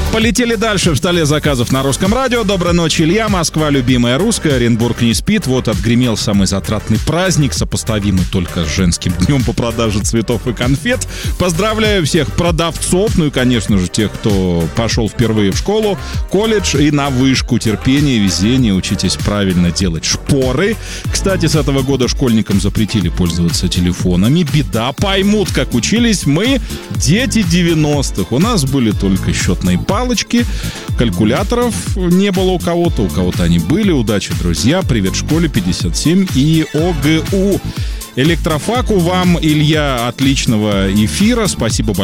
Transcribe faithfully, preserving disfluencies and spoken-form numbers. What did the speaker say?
Полетели дальше в столе заказов на Русском радио. Доброй ночи, Илья. Москва, любимая русская. Оренбург не спит. Вот отгремел самый затратный праздник, сопоставимый только с женским днем по продаже цветов и конфет. Поздравляю всех продавцов, ну и, конечно же, тех, кто пошел впервые в школу, колледж и на вышку. Терпение, везение. Учитесь правильно делать шпоры. Кстати, с этого года школьникам запретили пользоваться телефонами. Беда, поймут, как учились мы, дети девяностых. У нас были только счетные палочки. Палочки, калькуляторов не было у кого-то, у кого-то они были. Удачи, друзья. Привет школе пятьдесят семь и ОГУ. Электрофаку вам, Илья, отличного эфира. Спасибо большое.